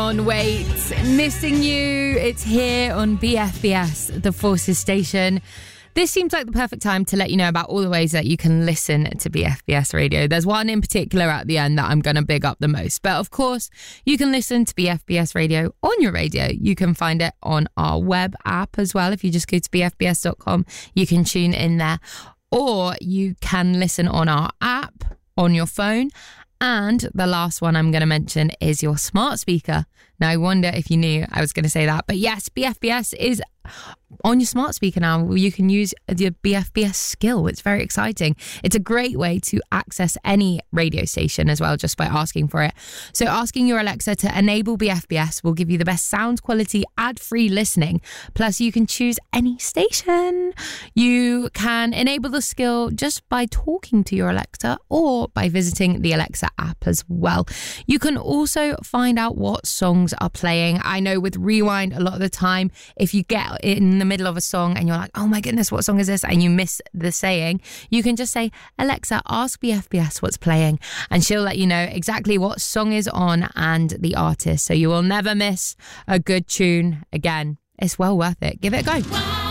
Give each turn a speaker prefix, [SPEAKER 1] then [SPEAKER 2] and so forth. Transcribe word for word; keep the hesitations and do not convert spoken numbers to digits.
[SPEAKER 1] on, wait. Missing You. It's here on B F B S, the Forces station. This seems like the perfect time to let you know about all the ways that you can listen to B F B S Radio. There's one in particular at the end that I'm going to big up the most. But of course, you can listen to B F B S Radio on your radio. You can find it on our web app as well. If you just go to b f b s dot com, you can tune in there. Or you can listen on our app on your phone. And the last one I'm going to mention is your smart speaker. Now, I wonder if you knew I was going to say that. But yes, B F B S is on your smart speaker now. You can use the B F B S skill. It's very exciting. It's a great way to access any radio station as well, just by asking for it. So asking your Alexa to enable B F B S will give you the best sound quality, ad-free listening. Plus, you can choose any station. You can enable the skill just by talking to your Alexa or by visiting the Alexa app as well. You can also find out what songs are playing. I know with Rewind, a lot of the time, if you get in the middle of a song and you're like, oh my goodness, what song is this? And you miss the saying, you can just say, Alexa, ask B F B S what's playing. And she'll let you know exactly what song is on and the artist. So you will never miss a good tune again. It's well worth it. Give it a go.